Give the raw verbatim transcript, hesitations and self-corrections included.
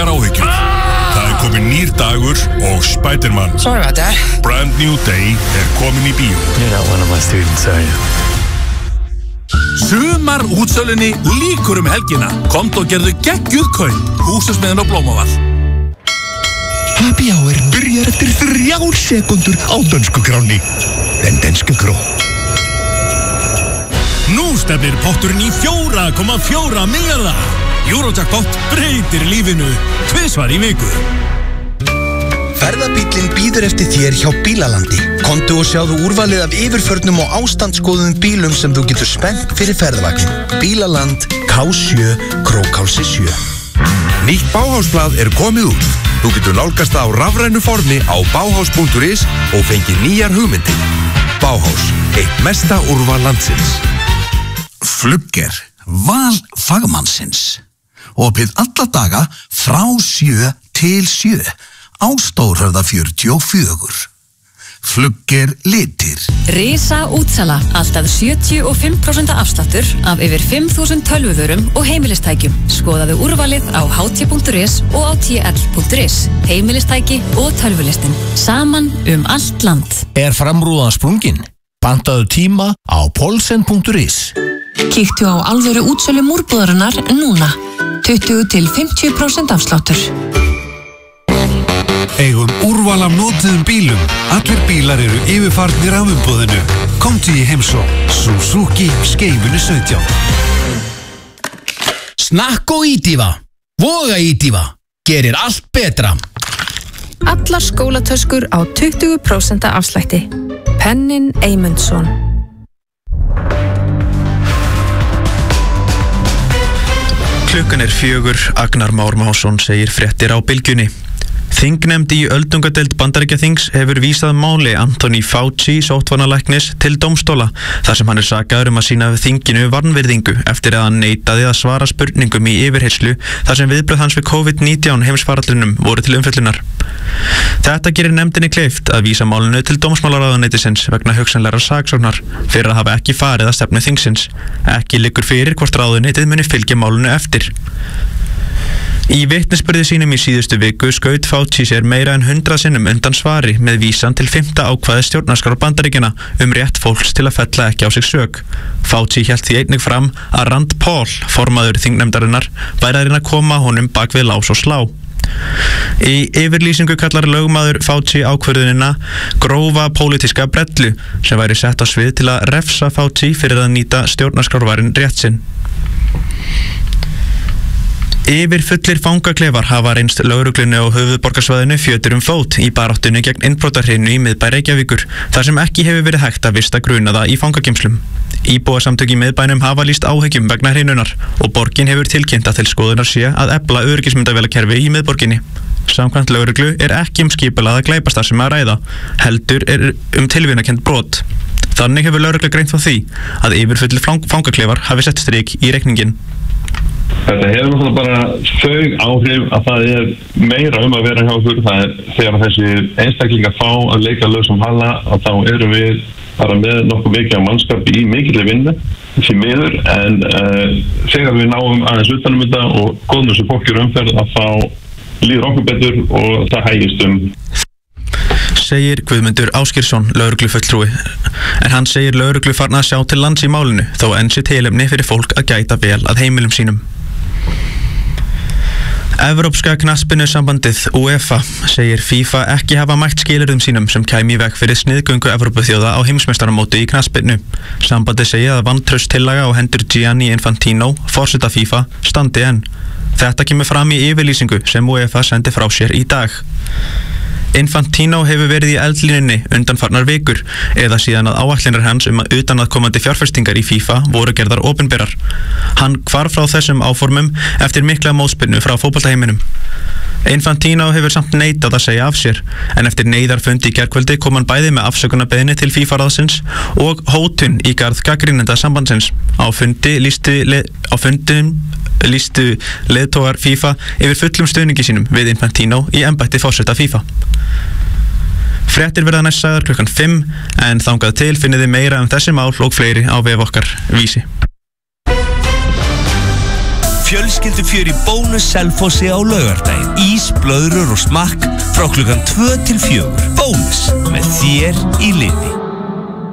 Engar áhyggjur. Það er komin nýr dagur og Spider-Man. Sorry about that. Brand new day er komin í bíó. You're not one of my students, are you? Sumar útsölunni líkur um helgina. Komdu og gerðu geggjuð kaup. Húsasmiðin á Blómavall. Happy hour byrjar eftir þrjár sekundur á dönsku gráni. Den danske gró. Nú stefnir potturinn í fjóra komma fjóra milljarða. Eurojackpot breytir lífinu tvisvar í viku. Ferðabíllinn bíður eftir þér hjá Bílalandi. Komdu og sjáðu úrvalið af yfirförnum og ástandsgóðum bílum sem þú getur spennt fyrir ferðavagn. Bílaland, K sjö, Krókhálsi sjö. Nýtt Bauhausblað er komið út. Þú getur nálgast það á rafrænu formi á bauhaus punktur is og fengið nýjar hugmyndir. Bauhaus, eitt mesta úrval landsins. Flugger, val fagmannsins. Opið alla daga frá sjö til sjö á Stórhöfða fjörutíu og fjögur. Flugger litir. Risa útsala, alltaf sjötíu og fimm prósent afsláttur af yfir fimm þúsund tölvuvörum og heimilistækjum. Skoðaðu úrvalið á h t punktur is og á t l punktur is. Heimilistæki og tölvulistin. Saman um allt land. Er framrúðan sprungin? Pantaðu tíma á polsen punktur is. Kíktu á alvöru útsölu múrbúðarinnar núna. tuttugu til fimmtíu prósent afsláttur. Eigum úrval af notuðum bílum. Allir bílar eru yfirfarnir af umboðinu. Komdu í heimsókn. Suzuki Skeifunu sautján. Snakko Ídífa. Voga Ídífa. Gerir allt betra. Allar skólatöskur á tuttugu prósent afslætti. Pennin Eymundsson. Klukkan er fjögur. Agnar Már Másson segir fréttir á Bylgjunni. Þingnefnd í öldungadeild Bandaríkjaþings hefur vísað máli Anthony Fauci sóttvarnalæknis til dómstóla þar sem hann er sakaður um að sýna þinginu vanvirðingu eftir að hann neitaði að svara spurningum í yfirheyrslu þar sem viðbrögð hans við COVID nítján heimsfaraldrinum voru til umfjöllunar. Þetta gerir nefndinni kleift að vísa málinu til dómsmálaráðuneytisins vegna hugsanlegra saksóknar fyrir að hafa ekki farið að stefnu þingsins. Ekki liggur fyrir hvort ráðuneytið muni fylgja málinu eftir. Í vitnisburði sínum í síðustu viku skaut Fauci sér meira en hundrað sinnum undan svari með vísan til fimmta ákvæði stjórnarskrár Bandaríkjanna um rétt fólks til að fella ekki á sig sök. Fauci hélt því einnig fram að Rand Paul, formaður þingnefndarinnar, væri að reyna að koma honum bak við lás og slá. Í yfirlýsingu kallar lögmaður Fauci ákvörðunina grófa pólitíska brellu sem væri sett á svið til að refsa Fauci fyrir að nýta stjórnarskrárvarinn rétt sinn. Yfir fullir fangaklefar hafa reynst lögreglunni á höfuðborgarsvæðinu fjötur um fót í baráttunni gegn innbrotahrinu í miðbæ Reykjavíkur, þar sem ekki hefur verið hægt að vista grunaða í fangageymslum. Íbúasamtök í miðbænum hafa lýst áhyggjum vegna hrinunar og borgin hefur tilkynnt að til skoðunar sé að efla öryggismyndavélakerfi í miðborginni. Samkvæmt lögreglu er ekki um skipulagða glæpastarfsemi að ræða, heldur er um tilvinnakend brot. Þannig hefur lögregla greint frá því að yfirfullir fangaklefar hafi sett strik í reikningin. Þetta hefur náttúrulega bara þau áhrif að það er meira um að vera hjá okkur. Það er þegar þessi einstaklingar fá að leika lausum hala að þá erum við bara með nokkuð mikið af mannskap í mikilli vinnu því miður en uh, þegar við náum aðeins utanum þetta og góðum þessu fólki umferð að þá líður okkur betur og það hægist um. Segir Guðmundur Ásgeirsson, lögreglufulltrúi. En hann segir lögreglu farna að sjá til lands í málinu þó enn sé tilefni fyrir fólk að gæta vel að heimilum sínum. Evrópska knattspyrnusambandið UEFA segir FIFA ekki hafa mætt skilyrðum sínum sem kæmi í veg fyrir sniðgöngu Evrópuþjóða á heimsmeistaramóti í knattspyrnu. Sambandið segir að vantrauststillaga á hendur Gianni Infantino, forseta FIFA, standi enn. Þetta kemur fram í yfirlýsingu sem UEFA sendi frá sér í dag. Infantino hefur verið í eldlínunni undanfarnar vikur eða síðan að áætlanir hans um að utanaðkomandi fjárfestingar í FIFA voru gerðar opinberar. Hann hvarf frá þessum áformum eftir mikla mótspyrnu frá fótboltaheiminum. Infantino hefur samt neitað að segja af sér en eftir neyðarfund í gærkvöldi kom hann bæði með afsökunarbeiðni til FIFA-ráðsins og hótun í garð gagnrýnenda sambandsins. Á fundi lýstu á fundum lýstu leiðtogar FIFA yfir fullum stuðningi sínum við Infantino í embætti forseta FIFA. Fréttir verða næst sagðar klukkan fimm en þangað til finnið þið meira um þessi mál og fleiri á vef okkar Vísi. Fjölskyldufjör í Bónus Selfossi á laugardaginn. blöðrur og smakk frá klukkan tvö til fjögur. Bónus með þér í liði.